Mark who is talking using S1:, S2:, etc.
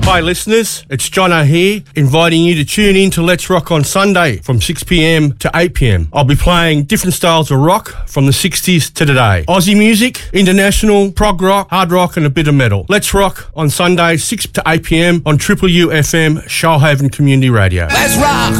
S1: Hi listeners, it's Jono here, inviting you to tune in to Let's Rock on Sunday from 6pm to 8pm. I'll be playing different styles of rock from the 60s to today. Aussie music, international, prog rock, hard rock and a bit of metal. Let's Rock on Sunday, 6 to 8pm on Triple U FM, Shoalhaven Community Radio.
S2: Let's rock!